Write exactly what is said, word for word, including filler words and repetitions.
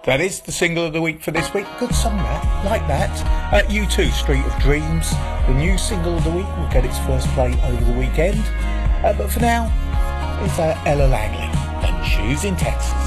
That is the single of the week for this week. Good song that, like that. Uh, U two, Street of Dreams. The new single of the week will get its first play over the weekend. Uh, but for now, it's uh, Ella Langley and Shoes in Texas.